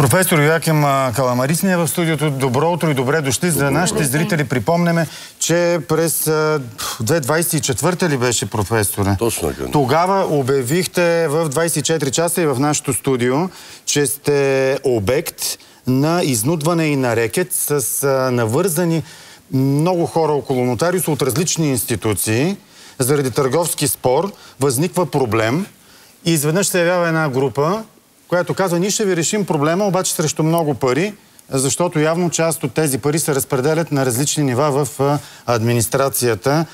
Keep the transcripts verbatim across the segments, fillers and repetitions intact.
Професор Йоаким Каламарис ни е в студиото. Добро утро и добре дошли. За нашите зрители припомняме, че през две хиляди двадесет и четвърта ли беше, професоре? Точно така. Тогава обявихте в двадесет и четири часа и в нашото студио, че сте обект на изнудване и на рекет с навързани много хора около нотариуса от различни институции. Заради търговски спор възниква проблем и изведнъж се явява една група, която казва: ние ще ви решим проблема, обаче срещу много пари, защото явно част от тези пари се разпределят на различни нива в администрацията,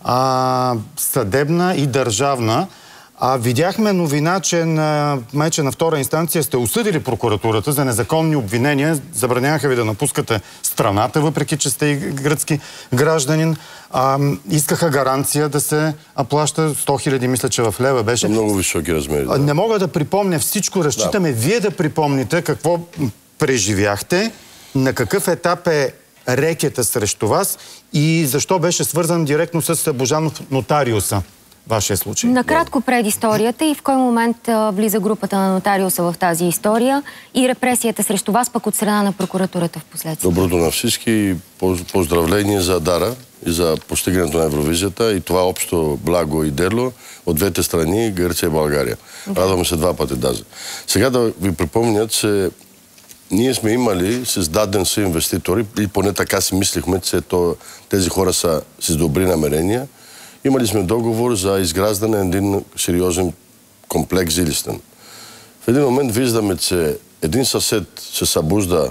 а, съдебна и държавна. А видяхме новина, че на, майче на втора инстанция сте осъдили прокуратурата за незаконни обвинения. Забраняха ви да напускате страната, въпреки че сте и гръцки гражданин. А, искаха гаранция да се плаща сто хиляди, мисля, че в лева беше. Много високи размери. Да. Не мога да припомня всичко. Разчитаме да. Вие да припомните какво преживяхте, на какъв етап е рекета срещу вас и защо беше свързан директно с Божанов нотариуса. Вашия случай. Накратко предисторията и в кой момент а, влиза групата на нотариуса в тази история и репресията срещу вас пък от страна на прокуратурата в последствие. Доброто на всички. Поздравления за Дара и за постигането на Евровизията и това общо благо и дело от двете страни, Гърция и България. Да. Радваме се два пъти даже. Сега да ви припомня, че ние сме имали с даден си инвеститори, и поне така си мислихме, че то, тези хора са с добри намерения. Имали сме договор за изграждане на един сериозен комплекс жилищен. В един момент виждаме, че един съсед се събужда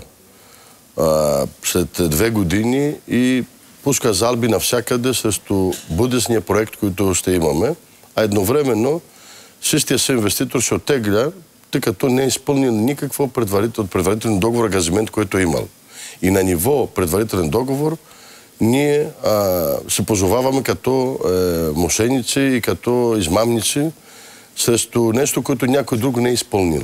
а, след две години и пуска жалби навсякъде срещу бъдещия проект, който ще имаме, а едновременно същия си инвеститор ще оттегля, тъй като не е изпълнил никакво предварител, предварителен договор, ангажимент, който е имал. И на ниво предварителен договор ние а, се позоваваме като е, мошеници и като измамници срещу нещо, което някой друг не е изпълнил.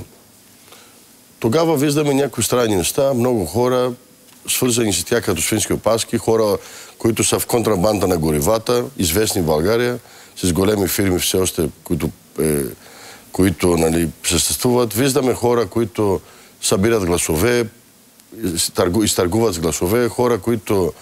Тогава виждаме някои странни неща, много хора, свързани с тях като свински опаски, хора, които са в контрабанда на горивата, известни в България, с големи фирми все още, които, е, които нали, съществуват. Виждаме хора, които събират гласове, изтъргуват с гласове, хора, които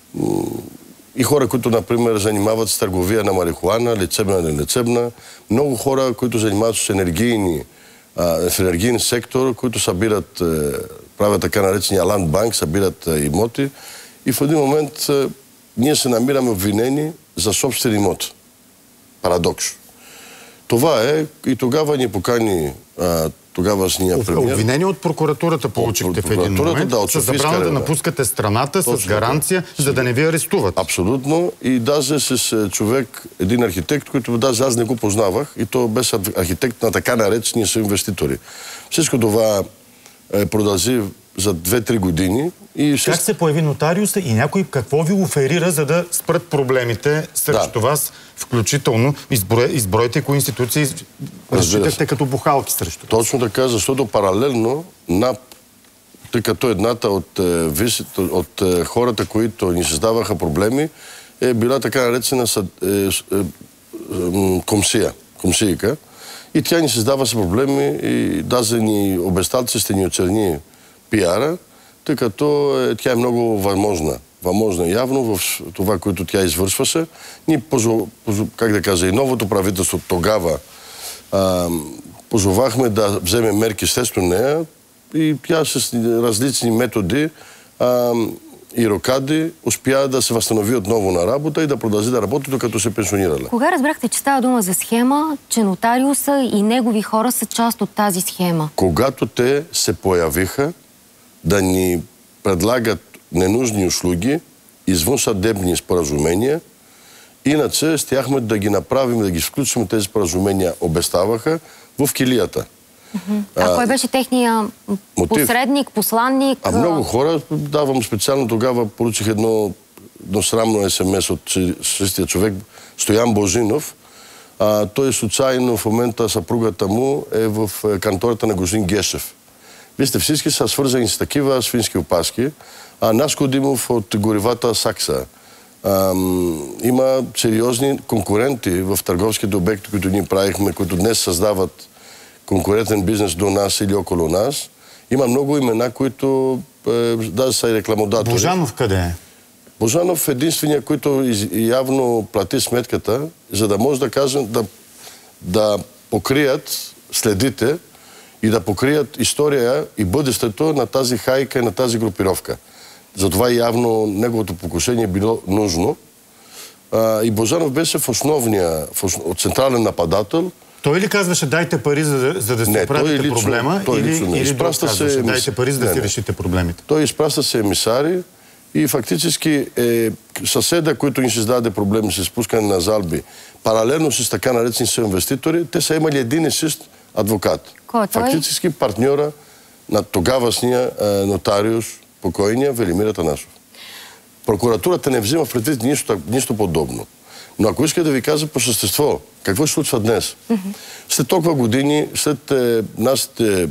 и хора, които, например, занимават с търговия на марихуана, лечебна или нелечебна. Много хора, които занимават с енергийни, а, с енергиен сектор, които събират, е, правят така наречения ландбанк, събират е, имоти. И в един момент е, ние се намираме обвинени за собствен имот. Парадокс. Това е и тогава ни покани а, тогавашния премиер. Обвинение от прокуратурата получихте в един момент. Да, с забрана да напускате страната, точно, с гаранция, да. За да не ви арестуват. Абсолютно. И даже с човек, един архитект, който даже аз не го познавах, и то беше архитект на така наречени са инвеститори. Всичко това е, продължи за две-три години. И как шест... се появи нотариуса и някой какво ви оферира, за да спрат проблемите срещу да. Вас, включително избро... избройте кои институции разчитахте като бухалки срещу вас? Точно така, защото паралелно НАП, тъй като едната от, е, от е, хората, които ни създаваха проблеми, е била така наречена съд... е, е, е, комсия, комсийка. И тя ни създава с проблеми и даже ни обещал, че ще ни очерни пиара, тъй като е, тя е много възможна. Възможна явно в това, което тя извършваше. Ние, позо, позо, как да кажа, и новото правителство тогава а, позовахме да вземе мерки срещу нея и тя с различни методи а, и рокади успя да се възстанови отново на работа и да продължи да работи, докато се пенсионирала. Кога разбрахте, че става дума за схема, че нотариуса и негови хора са част от тази схема? Когато те се появиха да ни предлагат ненужни услуги, извън съдебни споразумения, иначе щяхме да ги направим, да ги включим тези споразумения, обещаваха, в килията. Uh-huh. А, а кой беше техния посредник, посланник? А много хора, давам специално тогава, получих едно, едно срамно ес ем ес от същия човек, Стоян Божинов. А, той случайно в момента съпругата му е в кантората на господин Гешев. Вижте, всички са свързани с такива свински опаски. А Наско Димов от горивата Сакса. А, има сериозни конкуренти в търговските обекти, които ние правихме, които днес създават конкурентен бизнес до нас или около нас. Има много имена, които е, даже са и рекламодатори. Божанов къде е? Божанов е единствения, който из, явно плати сметката, за да може да кажем, да, да покрият следите и да покрият история и бъдещето на тази хайка и на тази групировка. Затова явно неговото покушение е било нужно. А, и Божанов беше в основния, в основ... централен нападател. Той ли казваше дайте пари, за да, за да си оправите проблема? Той или, лично не. или Изпраща казваше, се... дайте пари, за да не, си не. решите проблемите? Той изпраща се емисари и фактически е, съседа, който ни създаде проблеми с спускане на залби, паралелно с така наречени съинвеститори, те са имали един и същ адвокат. Кой е той? Фактически партньора на тогавашния е, нотариус, покойния Велимир Атанасов. Прокуратурата не взима предвид нищо, нищо подобно. Но ако иска да ви кажа по същество, какво се случва днес? Mm-hmm. След толкова години, след е, нашите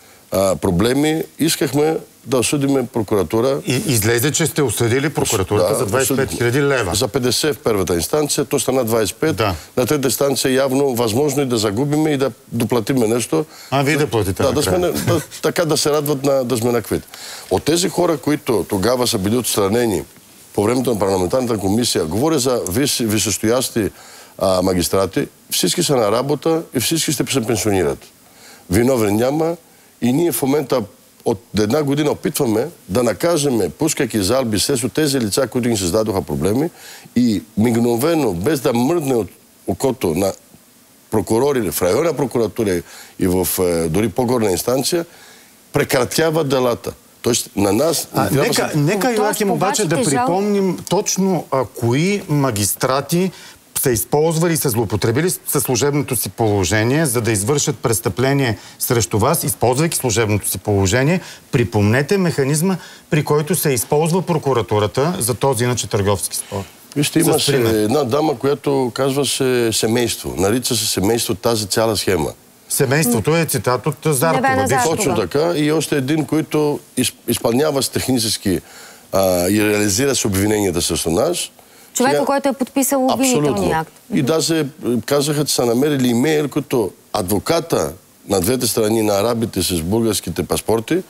а, проблеми, искахме да осъдиме прокуратура. И, излезе, че сте осъдили прокуратурата да, за двадесет и пет хиляди лева. За петдесет в първата инстанция, то стана двадесет и пет. Да. На трета инстанция явно възможно и да загубиме и да доплатиме нещо. А вие да платите да, да сме, да, така да се радват на, да сме на квит. От тези хора, които тогава са били отстранени по времето на парламентарната комисия, говоря за вис, висшестоящи а, магистрати, всички са на работа и всички ще се пенсионират. Виновен няма и ние в момента от една година опитваме да накажеме, пускайки залби срещу тези лица, които ни създадоха проблеми и мигновено, без да мръдне от окото на прокурори в районна прокуратура и в е, дори по-горна инстанция, прекратява делата. Тоест, на нас... А, нека, са... нека Йоаким, обаче да припомним точно а, кои магистрати са използвали и са злоупотребили със служебното си положение, за да извършат престъпление срещу вас, използвайки служебното си положение. Припомнете механизма, при който се използва прокуратурата за този иначе търговски спор. Вижте, имаше една дама, която казваше семейство. Нарича се семейство тази цяла схема. Семейството е цитат от Заркова. Точно така. И още един, който изпълнява с технически а, и реализира с обвиненията срещу нас. Човека, Сега... който е подписал обвинителния акт. И даже казаха, че са намерили имейл, като адвоката на двете страни на арабите с българските паспорти,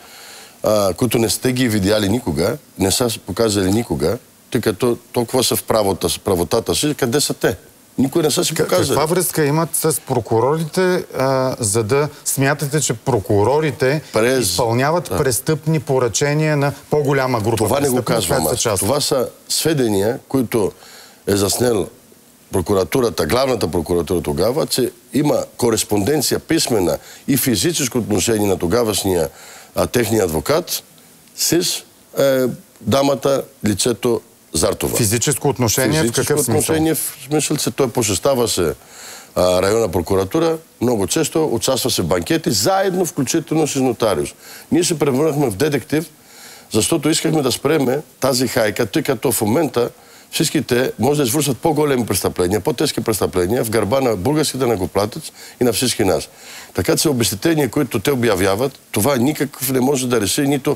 а, които не сте ги видяли никога, не са показали никога, тъй като толкова са в правота, правотата си, къде са те? Никой не са си показали. Каква връзка имат с прокурорите, а, за да смятате, че прокурорите През... изпълняват да. престъпни поръчения на по-голяма група? Това не го казвам аз. Това са сведения, които е заснел прокуратурата, главната прокуратура тогава, че има кореспонденция писмена и физическо отношение на тогавашния а, техния адвокат с е, дамата, лицето Зартова. Физическо отношение Физическо в какъв смисъл? отношение в смисъл, че той посещава се а, районна прокуратура, много често участва се в банкети, заедно включително с нотариус. Ние се превърнахме в детектив, защото искахме да спреме тази хайка, тъй като в момента всичките може да извършват по-големи престъпления, по-тежки престъпления в гърба на българските накоплатец и на всички нас. Така че обезщетение, които те обявяват, това никакъв не може да реши, нито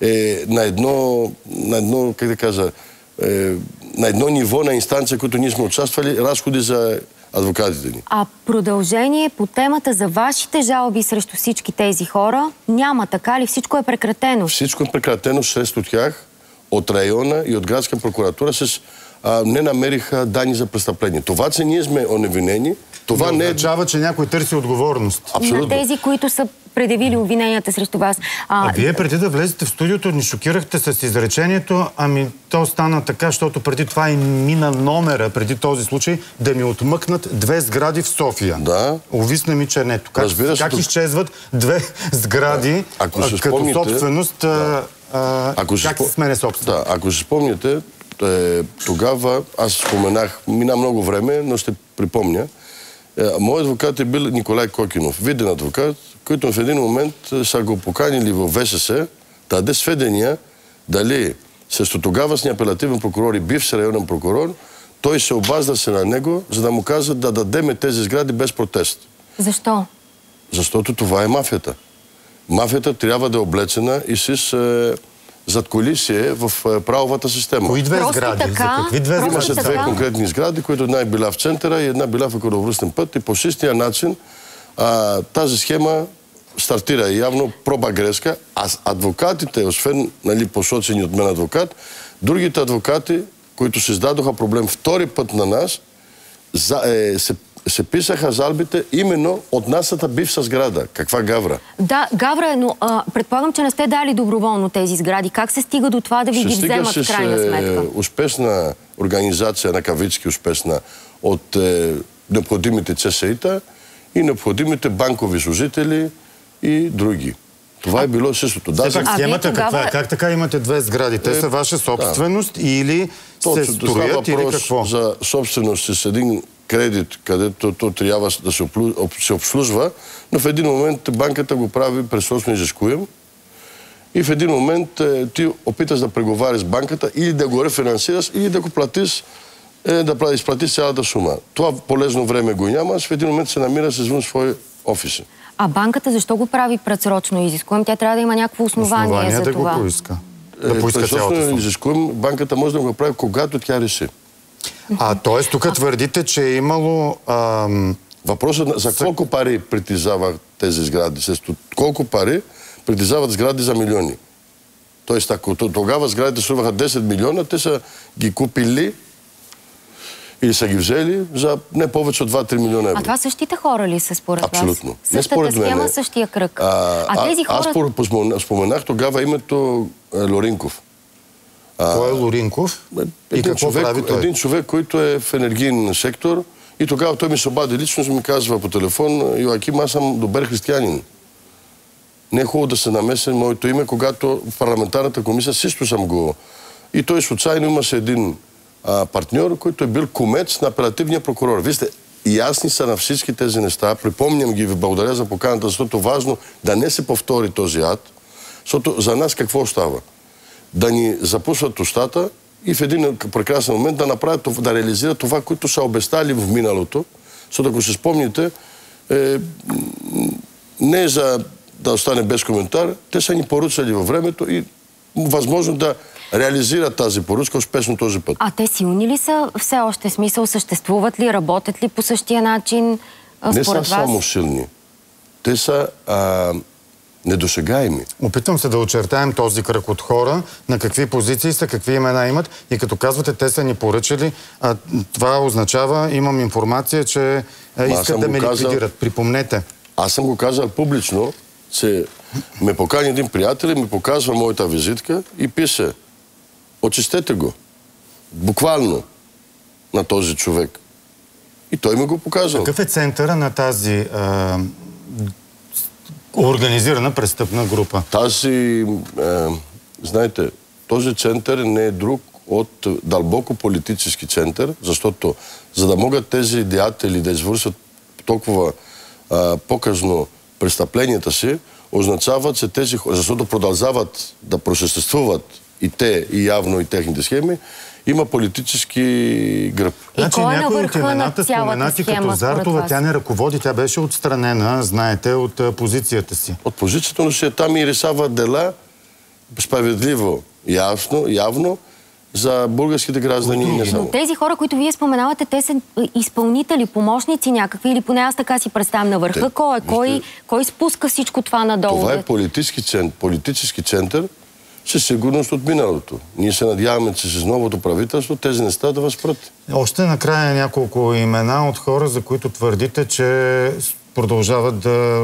е на едно, на едно, как да кажа, е, на едно ниво на инстанция, които ние сме участвали, разходи за адвокатите ни. А продължение по темата за вашите жалби срещу всички тези хора няма, така ли? Всичко е прекратено? Всичко е прекратено срещу тях от района и от градска прокуратура с а, не намериха данни за престъпление. Това, че ние сме оневинени, това не, не означава, че някой търси отговорност. Абсолютно. На тези, които са предявили обвиненията срещу вас. А, а вие преди да влезете в студиото ни шокирахте с изречението, ами то стана така, защото преди това и мина номера, преди този случай, да ми отмъкнат две сгради в София. Да. Увисна ми чернето. Как, Разбира се, как тук... изчезват две сгради да. Ако а, като спомните, собственост, да. а, ако как се смене собственост? Да, ако се спомните, е, тогава, аз споменах, мина много време, но ще припомня, моят адвокат е бил Николай Кокинов, виден адвокат, който в един момент са го поканили в ВСС да даде сведения дали срещу тогавашния апелативен прокурор и бивш районен прокурор, той се обажда се на него, за да му казва да дадеме тези сгради без протест. Защо? Защото това е мафията. Мафията трябва да е облечена и с е, задкулисие в е, правовата система. Кои две Просто сгради? Така, За какви две сгради? Имаше две конкретни сгради, които една е била в центъра и една била в околовръстен път и по същия начин а, тази схема стартира явно проба грешка, а адвокатите, освен, нали, посочени от мен адвокат, другите адвокати, които създадоха проблем втори път на нас, за, е, се, се писаха жалбите именно от нашата бивша сграда. Каква Гавра? Да, Гавра е, но а, предполагам, че не сте дали доброволно тези сгради. Как се стига до това да ви ги вземат в крайна сметка? С успешна организация, на кавички успешна, от е, необходимите ЦСИ-та и необходимите банкови служители и други. Това е било същото. Да, пак, схемата тогава... каква е? Как така имате две сгради? Те е, са ваша собственост, да. Или Точно, се строят, или какво? За собственост с един кредит, където то трябва да се, оплю... се обслужва, но в един момент банката го прави пресрочно изискуем и в един момент е, ти опиташ да преговариш с банката или да го рефинансираш, или да го платиш, е, да изплатиш цялата сума. Това полезно време го няма, в един момент се намира с извън свои офиси. А банката защо го прави предсрочно изискуем? Тя трябва да има някакво основание, основание за да това. Го поиска. Да е, поиска цялата сума. Изискуем, банката може да го прави, когато тя реши. А, т.е. тук а... твърдите, че е имало... Ам... Въпросът за колко пари притежават тези сгради? С колко пари притежават сгради за милиони? Тоест, ако тогава сградите струваха десет милиона, те са ги купили или са ги взели за не повече от два-три милиона евро. А това същите хора ли са според вас? Абсолютно. Същата схема, същия кръг. А, а тези хора... Аз споменах тогава името Лоринков. Кой е Лоринков? И какво човек, прави той? Един човек, който е в енергиен сектор и тогава той ми се обади лично, ми казва по телефон: Йоаким, аз съм добър християнин. Не е хубаво да се намеся моето име, когато в парламентарната комисия също съм го... И той случайно имаше един а, партньор, който е бил кумец на апелативния прокурор. Вижте, ясни са на всички тези неща. Припомням ги, ви благодаря за поканата, защото е важно да не се повтори този ад. Защото за нас какво става? Да ни запушват устата и в един прекрасен момент да направят, да реализират това, което са обещали в миналото. Защото ако се спомните, е, не е за да остане без коментар, те са ни поръчали във времето и възможно да реализират тази поръчка успешно този път. А те силни ли са все още? Смисъл, съществуват ли, работят ли по същия начин? Според не са вас? само силни. Те са а, недосегаеми. Опитвам се да очертаем този кръг от хора, на какви позиции са, какви имена имат и като казвате, те са ни поръчали, а, това означава, имам информация, че а, искат да ме казал... ликвидират. Припомнете. Аз съм го казал публично, че ме покани един приятел и ми показва моята визитка и пише: очистете го. Буквално на този човек. И той ми го показва. Какъв е центъра на тази а, организирана престъпна група? Тази, а, знаете, този център не е друг от дълбоко политически център, защото за да могат тези деятели да извършат толкова а, показно престъпленията си, означава, че тези хора, защото продължават да просъществуват и те, и явно и техните схеми, има политически гръб. И значи, кой е на върха на цялата схема, като Зартова, тя не ръководи, тя беше отстранена, знаете, от а, позицията си. От позицията, но си там и решава дела справедливо, ясно, явно, за българските граждани и не само. Но тези хора, които вие споменавате, те са изпълнители, помощници някакви, или поне аз така си представям на върха. Те, кой е? Кой, кой спуска всичко това надолу? Това е политически център, политически център със сигурност от миналото. Ние се надяваме, че с новото правителство тези неща да възпрат. Още накрая няколко имена от хора, за които твърдите, че продължават да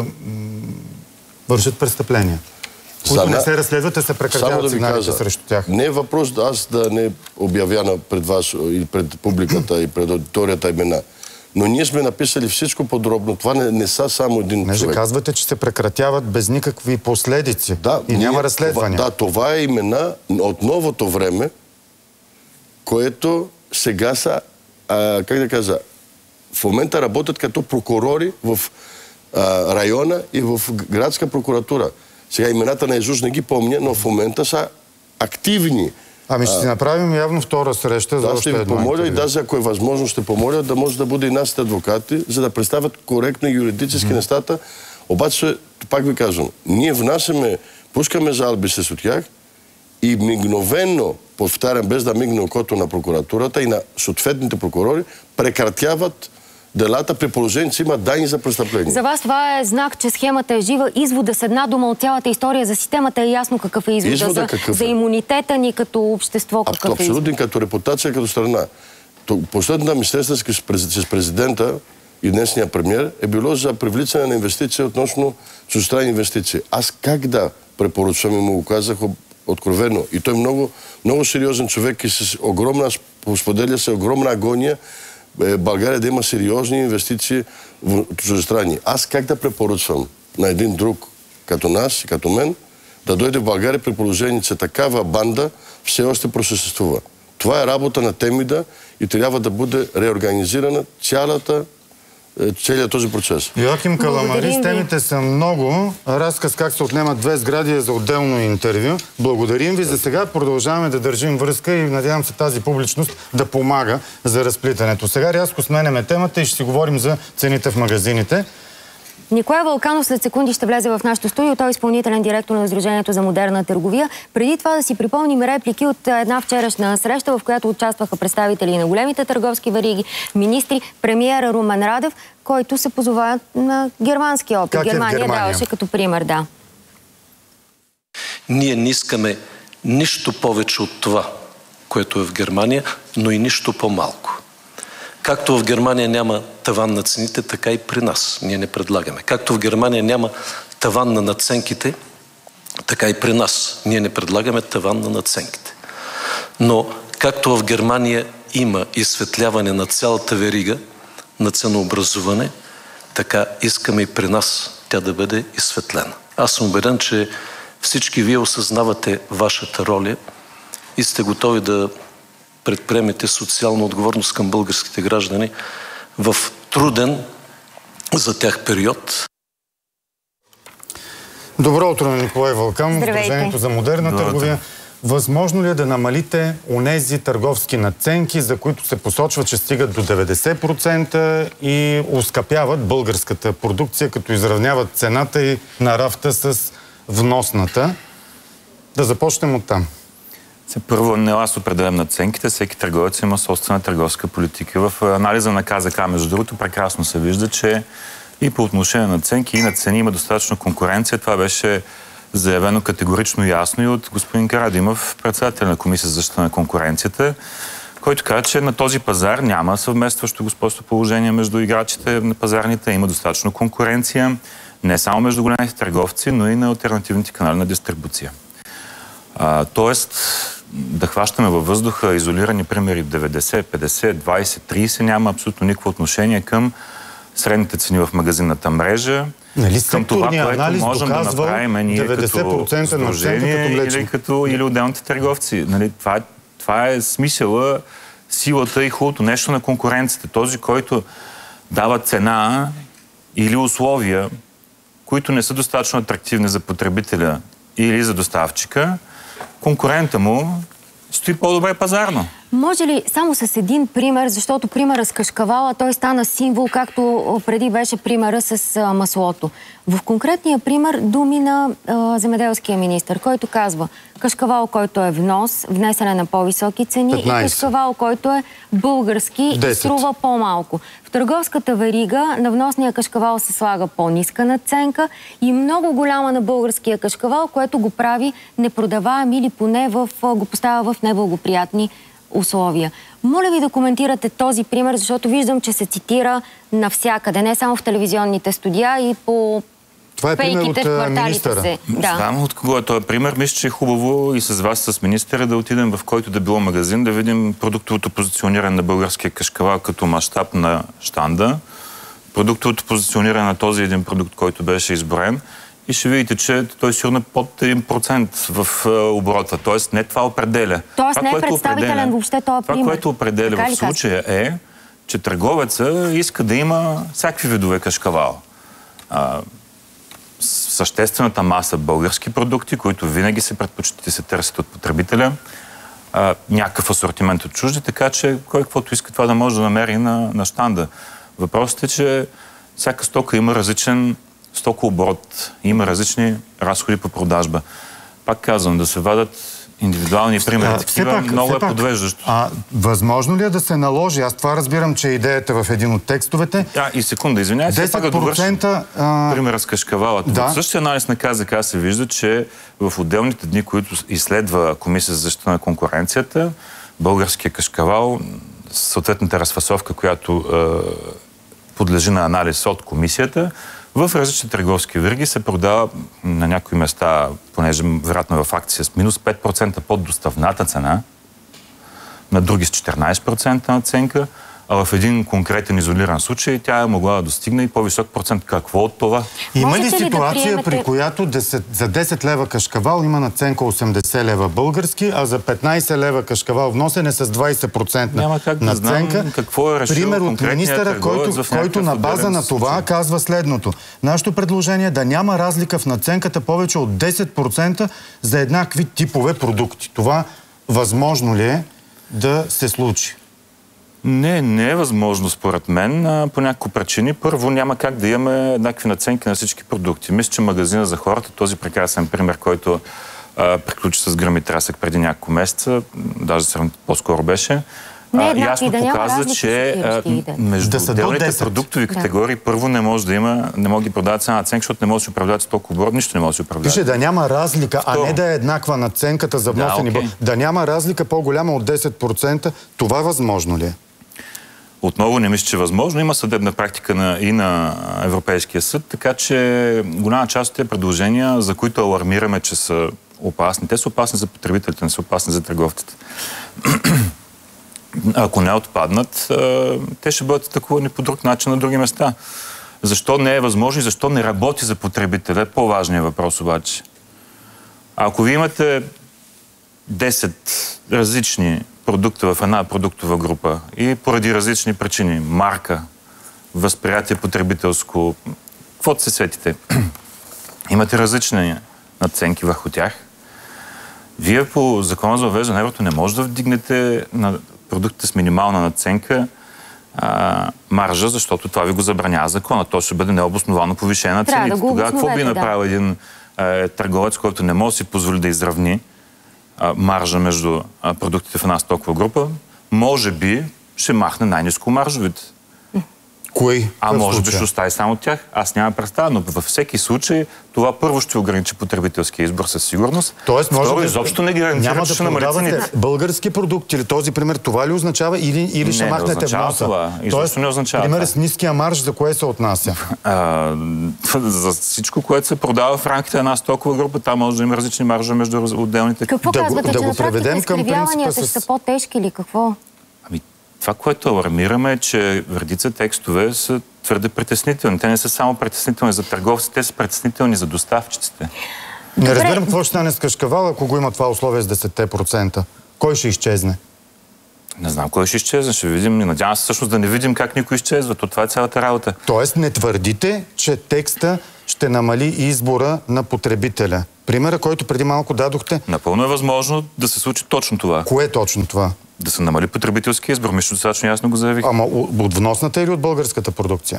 вършат престъпления. Които За... не се разследват, а се прекратяват да сигналите срещу тях. Не е въпрос аз да не обявя пред вас или пред публиката и пред аудиторията имена. Но ние сме написали всичко подробно. Това не, не са само един не човек. Не казвате, че се прекратяват без никакви последици. Да, и ние, няма разследвания. Това, да, това е имена от новото време, което сега са, а, как да кажа, в момента работят като прокурори в а, района и в градска прокуратура. Сега имената на Исус не ги помня, но в момента са активни. Ами ще си направим явно втора среща. Да, ще ви помоля и даже ако е възможно ще помоля да може да бъде и нашите адвокати, за да представят коректно и юридически mm-hmm. нещата. Обаче, пак ви казвам, ние внасяме, пускаме жалби с тях и мигновено, повтарям, без да мигне окото на прокуратурата и на съответните прокурори, прекратяват делата, при положение, че има данни за престъпление. За вас това е знак, че схемата е жива. Извода с една дума от цялата история за системата е ясно какъв е извода. Извода за, какъв е? За имунитета ни като общество какъв Абсолютно, е извода? като репутация, като страна. Последната ми среща с президента и днесния премиер е било за привличане на инвестиции относно чуждестранни инвестиции. Аз как да препоръчвам, и му го казах откровено. И той е много, много сериозен човек и с огромна, споделя се огромна агония България да има сериозни инвестиции в чуждестранни. Аз как да препоръчвам на един друг като нас и като мен да дойде в България при положение, че такава банда все още просъществува. Това е работа на Темида и трябва да бъде реорганизирана цялата целият този процес. Йоаким Каламарис, темите са много. Разказ как се отнемат две сгради е за отделно интервю. Благодарим ви. За сега продължаваме да държим връзка и надявам се тази публичност да помага за разплитането. Сега рязко сменяме темата и ще си говорим за цените в магазините. Николай Вълканов след секунди ще влезе в нашото студио. Той е изпълнителен директор на Сдружението за модерна търговия. Преди това да си припомним реплики от една вчерашна среща, в която участваха представители на големите търговски вериги, министри, премиера Румен Радев, който се позова на германски опит. Как е Германия, Германия даваше като пример, да. Ние не искаме нищо повече от това, което е в Германия, но и нищо по-малко. Както в Германия няма таван на цените, така и при нас ние не предлагаме. Както в Германия няма таван на надценките, така и при нас ние не предлагаме таван на надценките. Но както в Германия има изсветляване на цялата верига на ценообразуване, така искаме и при нас тя да бъде изсветлена. Аз съм убеден, че всички вие осъзнавате вашата роля и сте готови да предприемете социална отговорност към българските граждани в труден за тях период. Добро утро на Николай Вълканов, Сдружението за модерна Доброто. търговия. Възможно ли е да намалите онези търговски надценки, за които се посочва, че стигат до деветдесет процента и оскъпяват българската продукция, като изравняват цената и на рафта с вносната? Да започнем оттам. Първо, не аз определям надценките, всеки търговец има собствена търговска политика. В анализа на КЗК, между другото, прекрасно се вижда, че и по отношение на ценки, и на цени има достатъчно конкуренция. Това беше заявено категорично ясно и от господин Карадимов, председател на Комисия за защита на конкуренцията, който каза, че на този пазар няма съвместващо господство положение между играчите на пазарните. Има достатъчно конкуренция, не само между големите търговци, но и на алтернативните канали на дистрибуция. А, тоест, да хващаме във въздуха изолирани примери деветдесет, петдесет, двадесет, тридесет няма абсолютно никакво отношение към средните цени в магазинната мрежа, нали, към това, което можем да направим ние като сдружение или, като, или отделните търговци. Нали, това, това е смисъла, силата и хубавото нещо на конкуренцията. Този, който дава цена или условия, които не са достатъчно атрактивни за потребителя или за доставчика, конкурента му стои по-добре пазарно. Може ли само с един пример, защото примера с кашкавала, той стана символ, както преди беше примера с а, маслото. В конкретния пример думи на а, земеделския министър, който казва кашкавал, който е внос, внесене на по-високи цени петнадесет. И кашкавал, който е български, десет. Струва по-малко. В търговската верига на вносния кашкавал се слага по-ниска надценка и много голяма на българския кашкавал, което го прави непродаваем или поне в, го поставя в неблагоприятни условия. Моля ви да коментирате този пример, защото виждам, че се цитира навсякъде, не само в телевизионните студия и по това е пример от министъра. Се. Да. Знам от кого е този пример. Мисля, че е хубаво и с вас, с министъра, да отидем в който да било магазин, да видим продуктовото позициониране на българския кашкавал като мащаб на щанда, продуктовото позициониране на този един продукт, който беше изброен, и ще видите, че той сигурно под един процент в оборота. Тоест не това определя. Тоест не е представителен въобще този пример. Това, което определя в случая е, че търговеца иска да има всякакви видове кашкавал. А, съществената маса български продукти, които винаги се предпочитат и се търсят от потребителя, а, някакъв асортимент от чужди, така че кой каквото иска това да може да намери на, на щанда. Въпросът е, че всяка стока има различен стокооборот, има различни разходи по продажба. Пак казвам, да се вадят индивидуални примери. А, такива, пак, много е пак, подвеждащо. А възможно ли е да се наложи? Аз това разбирам, че е идеята в един от текстовете. А, и секунда, извинявай, все пак да довършим а... примера с кашкавалата. Да. В същия анализ на КЗК се вижда, че в отделните дни, които изследва Комисия за защита на конкуренцията, българския кашкавал, съответната разфасовка, която е, подлежи на анализ от комисията, в различни търговски вериги се продава на някои места, понеже вероятно в акция с минус пет процента под доставната цена, на други с четиринайсет процента надценка, а в един конкретен изолиран случай тя е могла да достигне и по-висок процент. Какво от това? Има ли Можете ли да ситуация, приемете... при която десет, за десет лева кашкавал има надценка осемдесет лева български, а за петнайсет лева кашкавал вносен е с двайсет процента Няма как да надценка? знам какво е решил Пример от конкретният министъра, който, търговец в който на някакъв база на отделен това случай. казва следното. Нашето предложение е да няма разлика в надценката повече от десет процента за еднакви типове продукти. Това възможно ли е да се случи? Не, не е възможно според мен а, по няколко причини. Първо, няма как да имаме еднакви надценки на всички продукти. Мисля, че магазина за хората, този прекрасен пример, който а, приключи с гръм и трясък преди няколко месеца, даже по-скоро беше, Не, а, ясно да показва, че а, между да отделните продуктови категории да. Първо не може да има, не може да ги продават цена надценка, защото не може да се управляват с толкова оборот, нищо не може да се управлява. Пише да няма разлика, Второ. а не да е еднаква надценката за вносени. Да, okay. да няма разлика по-голяма от десет процента. Това възможно ли е? Отново не мисля, че е възможно. Има съдебна практика на, и на Европейския съд, така че голяма част от тези предложения, за които алармираме, че са опасни, те са опасни за потребителите, не са опасни за търговците. Ако не отпаднат, те ще бъдат атакувани по друг начин на други места. Защо не е възможно и защо не работи за потребителя? Е по-важният въпрос обаче. Ако ви имате десет различни продукта в една продуктова група и поради различни причини, марка, възприятие потребителско, каквото се сетите, имате различни надценки върху тях, вие по закона за въвеждане на еврото не може да вдигнете на продуктите с минимална надценка а, маржа, защото това ви го забранява закона. То ще бъде необосновано повишение на цените. Да Тогава какво би да. направил един е, търговец, който не може да си позволи да изравни маржа между продуктите в една стокова група, може би ще махне най-ниско маржовите. Кои? А може би ще остави само тях. Аз нямам представа, но във всеки случай това първо ще ограничи потребителския избор със сигурност. Тоест, може Второ, да изобщо не гарантира, няма че да ще намали цените. Български продукти или този пример, това ли означава или, или ще не, махнете не вноса? Това. Тоест, не означава пример това. с ниския марж, за кое се отнася? А, за всичко, което се продава в рамките на една стокова група, там може да има различни маржа между отделните. Какво да казвате, го, че да на го преведем към принципа ще с... са по-тежки или какво? Ами, това, което алармираме е, че в редица текстове са твърде притеснителни. Те не са само притеснителни за търговците, те са притеснителни за доставчиците. Не разбирам какво ще стане с кашкавал, ако го има това условие с десет процента. Кой ще изчезне? Не знам кой ще изчезне, ще видим. Надявам се всъщност да не видим как никой изчезва. То това е цялата работа. Тоест не твърдите, че текста ще намали избора на потребителя. Примера, който преди малко дадохте... Напълно е възможно да се случи точно това. Кое е точно това? Да се намали потребителски избор. Мисля, достатъчно ясно го заявих. Ама от вносната или от българската продукция?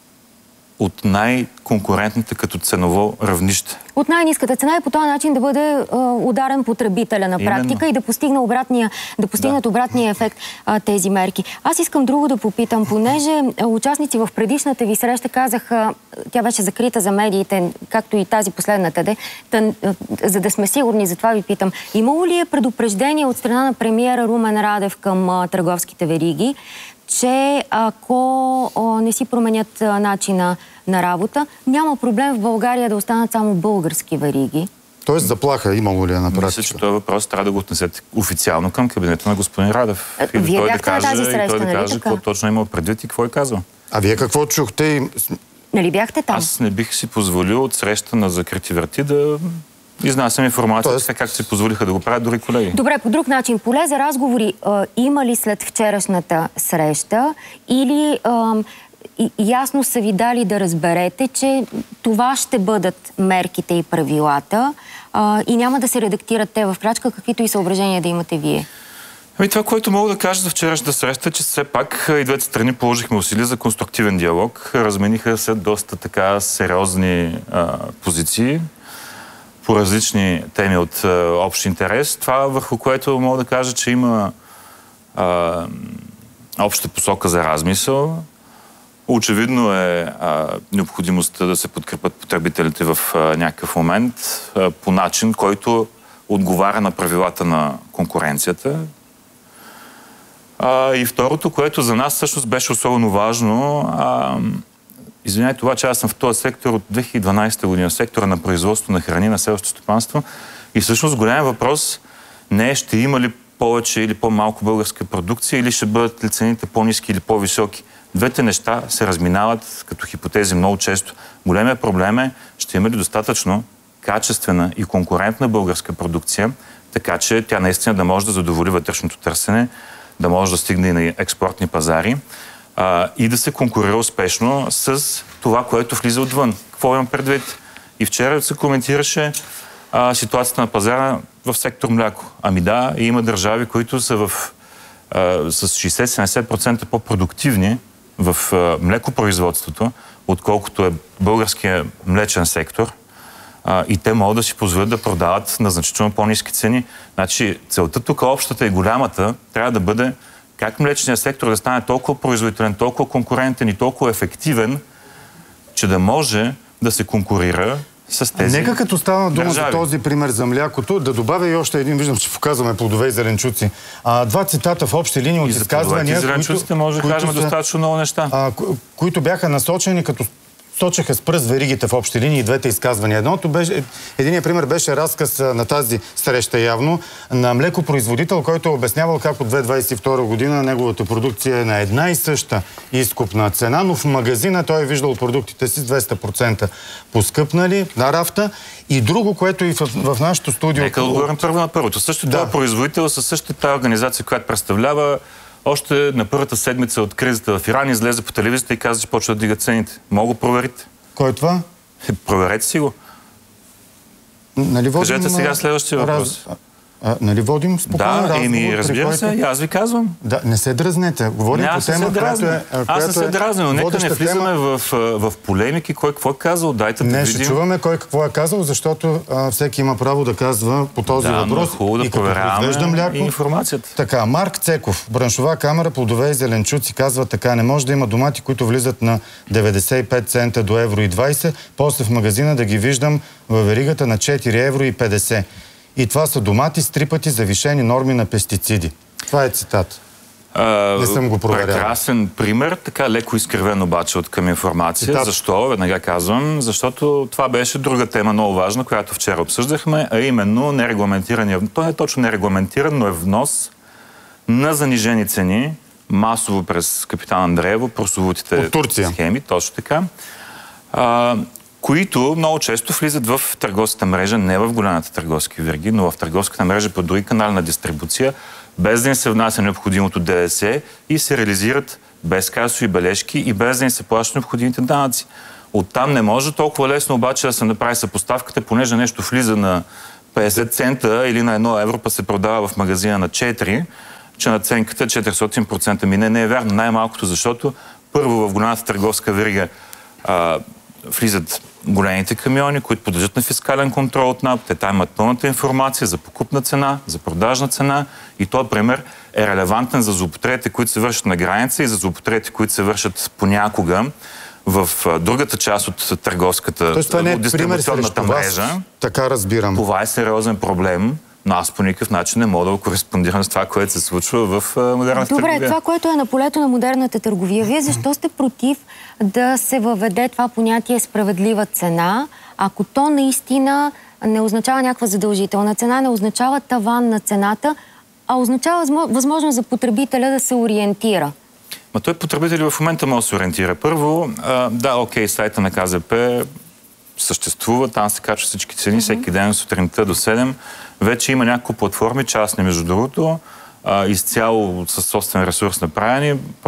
От най-конкурентната като ценово равнище. От най-ниската цена и по този начин да бъде а, ударен потребителя на практика. Именно. И да, постигне обратния, да постигнат да. обратния ефект а, тези мерки. Аз искам друго да попитам, понеже а, участници в предишната ви среща казаха, тя беше закрита за медиите, както и тази последната де, тън, а, за да сме сигурни, затова ви питам, имало ли е предупреждение от страна на премиера Румен Радев към а, търговските вериги, че ако а, не си променят а, начина на работа, няма проблем в България да останат само български вериги? Тоест заплаха имало ли е на практика? Мисля, че този въпрос трябва да го отнесете официално към кабинета на господин Радев. А, вие той бяхте да на каже, тази среща, той да нали каже така? какво точно има предвид и какво е казал. А вие какво чухте? Нали бяхте там? Аз не бих си позволил от среща на закрити врати да изнасям информация, Тоест... така както си позволиха да го правят дори колеги. Добре, по друг начин. Поле за разговори а, има ли след вчерашната среща или а, и, ясно са ви дали да разберете, че това ще бъдат мерките и правилата а, и няма да се редактират те в крачка, каквито и съображения да имате вие? Ами това, което мога да кажа за вчерашната среща, че все пак и двете страни положихме усилия за конструктивен диалог. Размениха се доста така сериозни а, позиции. по различни теми от а, общ интерес. Това, върху което мога да кажа, че има а, обща посока за размисъл. Очевидно е а, необходимостта да се подкрепят потребителите в а, някакъв момент а, по начин, който отговаря на правилата на конкуренцията. А, и второто, което за нас всъщност беше особено важно, а, извинявайте, обаче аз съм в този сектор от две хиляди и дванадесета година, в сектора на производство на храни, на селското стопанство, и всъщност голям въпрос не е ще има ли повече или по-малко българска продукция, или ще бъдат ли цените по-ниски или по-високи. Двете неща се разминават като хипотези много често. Големият проблем е, ще има ли достатъчно качествена и конкурентна българска продукция, така че тя наистина да може да задоволи вътрешното търсене, да може да стигне и на експортни пазари а, и да се конкурира успешно с това, което влиза отвън. Какво имам предвид? И вчера се коментираше а, ситуацията на пазара в сектор мляко. Ами да, има държави, които са в, а, с шейсет до седемдесет процента по-продуктивни в а, млекопроизводството, отколкото е българския млечен сектор. А, и те могат да си позволят да продават на значително по-ниски цени. Значи целта тук, общата и голямата, трябва да бъде как млечният сектор да стане толкова производителен, толкова конкурентен и толкова ефективен, че да може да се конкурира с тези Нека като става дума държави. за този пример за млякото, да добавя и още един, виждам, че показваме плодове и зеленчуци. А, два цитата в общи линии от изказвания, и зеленчуците може да кажем достатъчно много неща. А, ко- които бяха насочени като сочеха с пръст веригите в общи линии и двете изказвания. Едното беше, единият пример беше разказ на тази среща явно на млекопроизводител, който е обяснявал как от две хиляди двадесет и втора година неговата продукция е на една и съща изкупна цена, но в магазина той е виждал продуктите си с двеста процента поскъпнали на рафта. И друго, което и в, в нашото студио... Нека да отговорим първо на първото. Също да. Това производител със същата тази организация, която представлява, още на първата седмица от кризата в Иран излезе по телевизията и каза, че почва да дига цените. Мога да проверите. Кой е това? Проверете си го. Нали водим, Кажете сега следващия въпрос. Раз... А, нали водим спокойно Да, разговор, еми, разбира който... се, и аз ви казвам. Да, не се дразнете. Говорим не, по тема, която е... Аз не се дразня, но нека не влизаме тема... в, в полемики, кой какво е казал. Дайте да не, видим. ще чуваме кой какво е казал, защото а, всеки има право да казва по този да, въпрос. Да, хубаво да проверяваме мляко. информацията. Така, Марк Цеков, браншова камера, плодове и зеленчуци, казва така: не може да има домати, които влизат на деветдесет и пет цента до евро и двадесет, после в магазина да ги виждам във веригата на четири евро и петдесет. И това са домати с три пъти завишени норми на пестициди. Това е цитат. А, не съм го проверял. Прекрасен пример, така леко изкривен обаче от към информация. Цитат. Защо? Веднага казвам, защото това беше друга тема много важна, която вчера обсъждахме, а именно нерегламентирания, то не е точно нерегламентиран, но е внос на занижени цени, масово през Капитан Андреево, прословутите схеми, точно така. А, които много често влизат в търговската мрежа, не в голямата търговски вериги, но в търговската мрежа по други канали на дистрибуция, без да им се внася необходимото ДДС и се реализират без касови бележки и без да им се плащат необходимите данъци. Оттам не може толкова лесно обаче да се направи съпоставката, понеже нещо влиза на петдесет цента или на едно евро, па се продава в магазина на четири, че наценката е четиристотин процента. Ми не, не е вярно, най-малкото, защото първо в голямата търговска верига а, влизат големите камиони, които подлежат на фискален контрол от НАП. Те там имат пълната информация за покупна цена, за продажна цена и този пример е релевантен за злоупотребите, които се вършат на граница и за злоупотребите, които се вършат понякога в другата част от търговската, Тоест, това не е от дистрибуционната мрежа. Така разбирам. Това е сериозен проблем, но аз по никакъв начин не мога да кореспондирам с това, което се случва в модерната Добре, търговия. това, което е на полето на модерната търговия, вие защо сте против да се въведе това понятие справедлива цена, ако то наистина не означава някаква задължителна цена, не означава таван на цената, а означава възможност за потребителя да се ориентира? Ма той потребител в момента може да се ориентира. Първо, а, да, окей, сайта на КЗП съществува, там се качват всички цени, mm-hmm. всеки ден сутринта до седем. Вече има няколко платформи, частни между другото, а, изцяло със собствен ресурс направени. Просто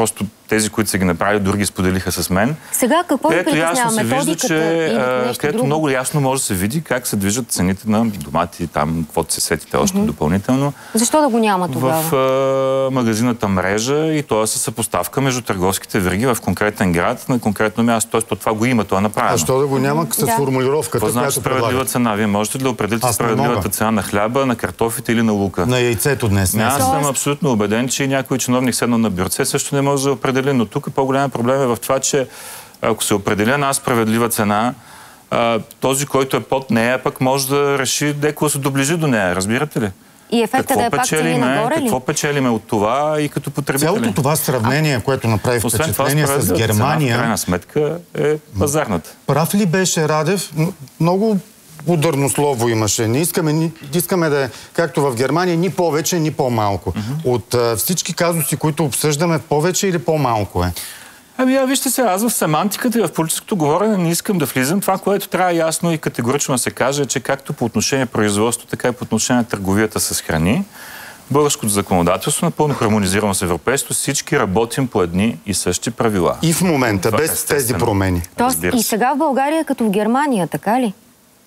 тези, които са ги направили, други споделиха с мен. Сега какво ви притеснява? Се вижда, че където много ясно може да се види как се движат цените на домати, там, каквото се сетите още mm-hmm. допълнително. Защо да го няма тогава? В а, магазината мрежа и то е със съпоставка между търговските вериги в конкретен град на конкретно място. Тоест, това го има, това е направено. А що да го няма с да. формулировката, какво значи справедлива цена? Вие можете ли да определите справедливата цена на хляба, на картофите или на лука? На яйцето днес. Аз съм абсолютно убеден, че някой чиновник седнал на бюрце също не може да определи, но тук по-голям проблем е в това, че ако се определя една справедлива цена, този, който е под нея, пък може да реши деко да се доближи до нея. Разбирате ли? И ефектът да е пак цени нагоре ли? Какво печелиме от това и като потребители? Цялото това сравнение, а... което направи впечатление с Германия... Цена, в крайна сметка е пазарната. Прав ли беше Радев? Много ударно слово имаше. Не искаме, ни, искаме да е, както в Германия, ни повече, ни по-малко. Mm-hmm. От а, всички казуси, които обсъждаме, повече или по-малко е? Ами, а вижте сега, аз в семантиката и в политическото говорене не искам да влизам. Това, което трябва ясно и категорично да се каже, е, че както по отношение производство, така и по отношение на търговията с храни, българското законодателство, напълно хармонизирано с европейството, всички работим по едни и същи правила. И в момента, това без естествено. Тези промени. Тоест и сега в България като в Германия, така ли?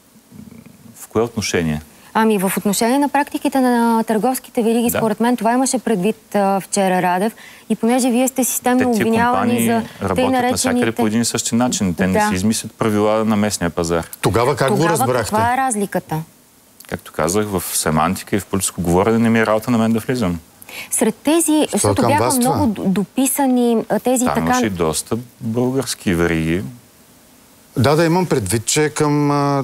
В кое отношение? Ами в отношение на практиките на търговските вериги, да. Според мен това имаше предвид а, вчера Радев. И понеже вие сте системно обвинявани за тъй наречените... навсякъде по един и същи начин. Те да. Не си измислят правила на местния пазар. Тогава как Тогава го разбрахте? Каква е разликата? Както казах, в семантика и в политическо говорене не ми е работа на мен да влизам. Сред тези, защото бяха много дописани тези Там така... имаше и доста български вериги. Да, да, имам предвид, че към...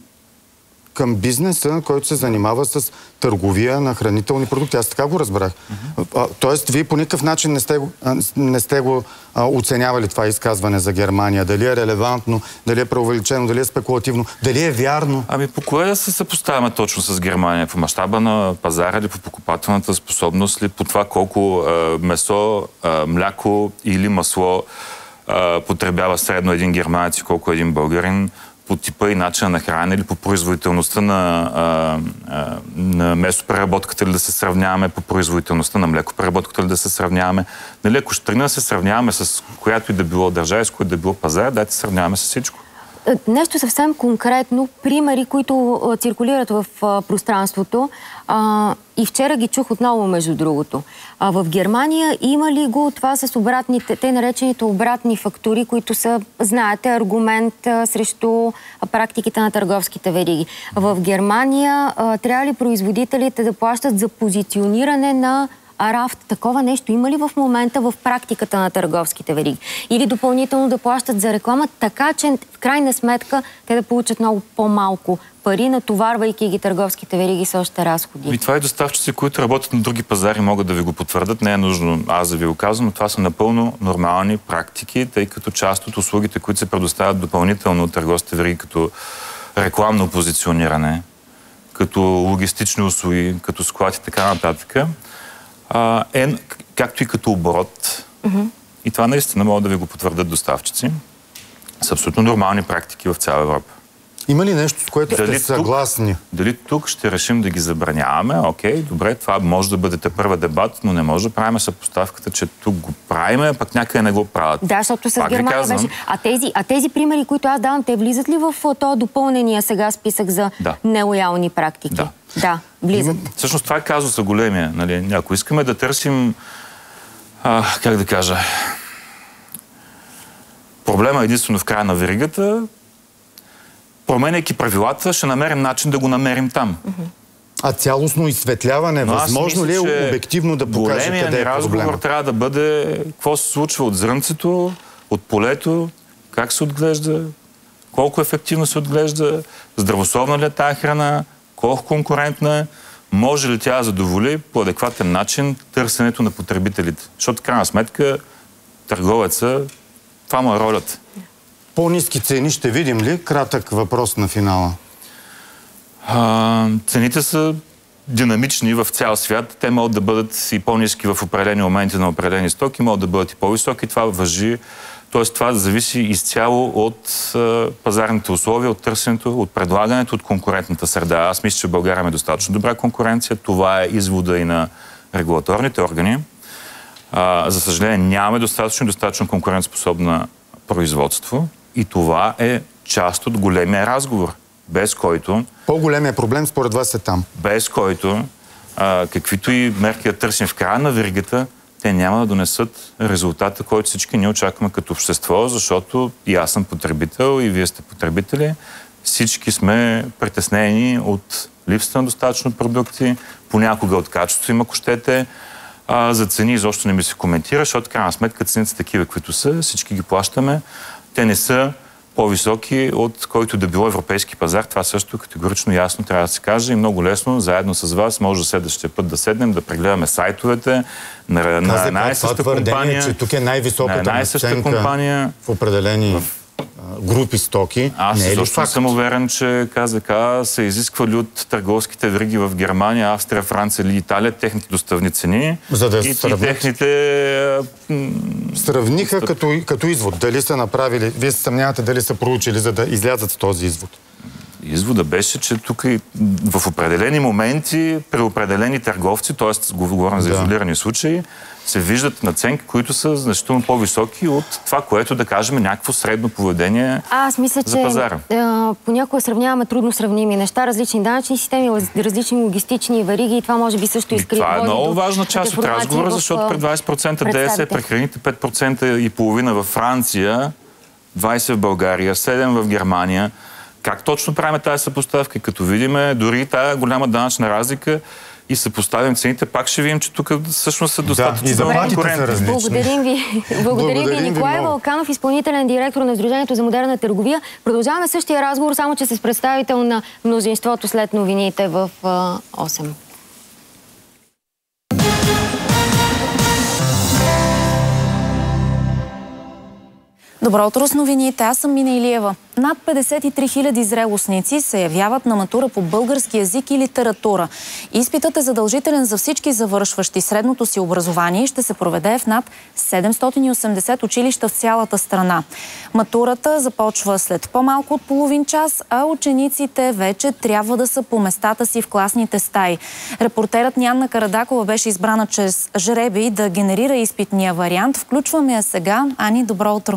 към бизнеса, който се занимава с търговия на хранителни продукти. Аз така го разбрах. Mm-hmm. Тоест, вие по никакъв начин не сте го, не сте го а, оценявали това изказване за Германия. Дали е релевантно, дали е преувеличено, дали е спекулативно, дали е вярно? Ами по кое да се съпоставяме точно с Германия? По мащаба на пазара или по покупателната способност ли? По това колко а, месо, а, мляко или масло а, потребява средно един германец и колко един българин? По типа и начина на хранене или по производителността на, а, а, на месопреработката ли да се сравняваме, по производителността на млекопреработката ли да се сравняваме. Нали, ако ще тръгнем да се сравняваме с която и да било държава, с която да било пазар, дайте сравняваме с всичко. Нещо съвсем конкретно, примери, които циркулират в пространството а, и вчера ги чух отново, между другото. А в Германия има ли го това с обратните, те наречените обратни фактури, които са, знаете, аргумент а, срещу практиките на търговските вериги. В Германия а, трябва ли производителите да плащат за позициониране на рафт? Такова нещо има ли в момента в практиката на търговските вериги? Или допълнително да плащат за реклама, така че в крайна сметка те да получат много по-малко пари, натоварвайки ги търговските вериги с още разходи? И това и доставчици, които работят на други пазари, могат да ви го потвърдят. Не е нужно аз да ви го казвам, но това са напълно нормални практики, тъй като част от услугите, които се предоставят допълнително от търговските вериги, като рекламно позициониране, като логистични услуги, като склад и така нататък, е, както и като оборот. Mm-hmm. И това наистина могат да ви го потвърдят доставчици. Са абсолютно нормални практики в цяла Европа. Има ли нещо, с което дали сте съгласни? Тук, дали тук ще решим да ги забраняваме? Окей, добре, това може да бъде първа дебат, но не може да правим съпоставката, че тук го правиме, пък някъде не го правят. Да, защото с Германия беше... А тези, а тези примери, които аз давам, те влизат ли в този допълнения сега списък за да. Нелоялни практики? Да. Да, влизат. Всъщност това е казуса големия. Нали? Ако искаме да търсим, а, как да кажа, проблема единствено в края на веригата, променяйки правилата, ще намерим начин да го намерим там. А цялостно изсветляване, възможно ли е обективно да покаже къде е проблема? Разговор трябва да бъде какво се случва от зрънцето, от полето, как се отглежда, колко ефективно се отглежда, здравословна ли е тази храна, колко конкурентна е, може ли тя да задоволи по адекватен начин търсенето на потребителите. Защото, в крайна сметка, търговеца, това му е ролята. По-ниски цени ще видим ли? Кратък въпрос на финала. А, цените са динамични в цял свят. Те могат да бъдат и по-ниски в определени моменти на определени стоки, могат да бъдат и по-високи. Това важи, т.е. това зависи изцяло от а, пазарните условия, от търсенето, от предлагането, от конкурентната среда. Аз мисля, че в България е достатъчно добра конкуренция. Това е извода и на регулаторните органи. А, за съжаление, нямаме достатъчно достатъчно конкурентоспособна производство и това е част от големия разговор, без който... По-големия проблем според вас е там. Без който, а, каквито и мерки да търсим в края на веригата, те няма да донесат резултата, който всички ние очакваме като общество, защото и аз съм потребител, и вие сте потребители. Всички сме притеснени от липсата на достатъчно продукти, понякога от качество им, ако щете. А, за цени изобщо не ми се коментира, защото крайна сметка цените са такива, които са, всички ги плащаме. Те не са по-високи от който да било европейски пазар. Това също категорично ясно трябва да се каже и много лесно, заедно с вас, може следващия път да седнем, да прегледаме сайтовете на, на една и съща компания. Че тук е най-високата наценка компания, в определени в... групи стоки. Аз не е също не съм уверен, че КЗК са изисквали от търговските вериги в Германия, Австрия, Франция или Италия техните доставни цени. За да и, и техните... Сравниха като, като извод. Дали са направили... Вие се съмнявате дали са проучили, за да излязат с този извод? Извода беше, че тук в определени моменти, при определени търговци, т.е. говорим за изолирани случаи, се виждат наценки, които са значително по-високи от това, което, да кажем, някакво средно поведение Аз мисля, за пазара. че понякога сравняваме трудно сравними неща, различни данъчни системи, различни логистични вериги и това може би също изкри. Това е много важна част от разговора, защото при двайсет процента ДДС, при храните пет процента и половина във Франция, двайсет процента в България, седем процента в Германия. Как точно правим тази съпоставка? Като видим дори тази голяма данъчна разлика и съпоставим цените, пак ще видим, че тук всъщност са достатъчно да, конкурентни. Благодарим ви. Благодарим ви, Николай Вълканов, изпълнителен директор на Сдружението за модерна търговия. Продължаваме същия разговор, само че с представител на мнозинството след новините в осем. Добро утро с новините. Аз съм Мина Илиева. Над петдесет и три хиляди зрелостници се явяват на матура по български език и литература. Изпитът е задължителен за всички завършващи средното си образование и ще се проведе в над седемстотин и осемдесет училища в цялата страна. Матурата започва след по-малко от половин час, а учениците вече трябва да са по местата си в класните стаи. Репортерът ни Анна Карадакова беше избрана чрез жребий да генерира изпитния вариант. Включваме я сега. Ани, добро утро!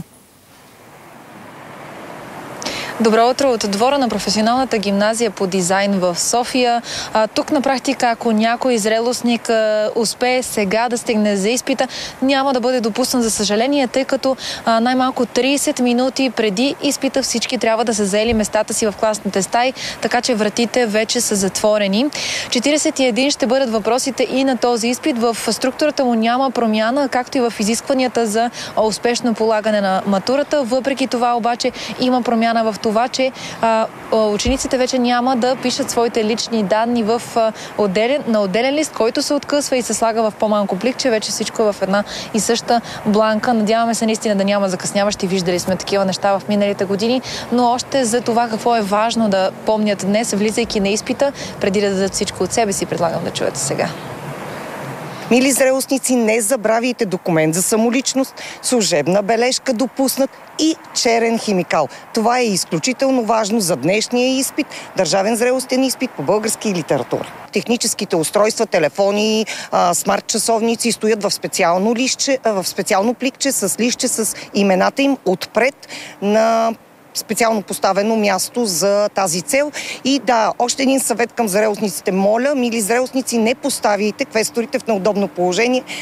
Добро утро от двора на професионалната гимназия по дизайн в София. А, тук на практика, ако някой зрелостник а, успее сега да стигне за изпита, няма да бъде допуснат, за съжаление, тъй като най-малко трийсет минути преди изпита всички трябва да са заели местата си в класните стаи, така че вратите вече са затворени. четирийсет и един ще бъдат въпросите и на този изпит. В структурата му няма промяна, както и в изискванията за успешно полагане на матурата. Въпреки това обаче има промяна в това, че а, учениците вече няма да пишат своите лични данни в, а, отделен, на отделен лист, който се откъсва и се слага в по-малко пликче. Вече всичко е в една и съща бланка. Надяваме се наистина да няма закъсняващи. Виждали сме такива неща в миналите години, но още за това какво е важно да помнят днес, влизайки на изпита, преди да дадат всичко от себе си, предлагам да чуете сега. Мили зрелостници, не забравяйте документ за самоличност, служебна бележка допуснат и черен химикал. Това е изключително важно за днешния изпит, държавен зрелостен изпит по български и литература. Техническите устройства, телефони, смарт-часовници стоят в специално листче, в специално пликче с листче с имената им отпред на специално поставено място за тази цел. И да, още един съвет към зрелостниците. Моля, мили зрелостници, не поставяйте квесторите в неудобно положение.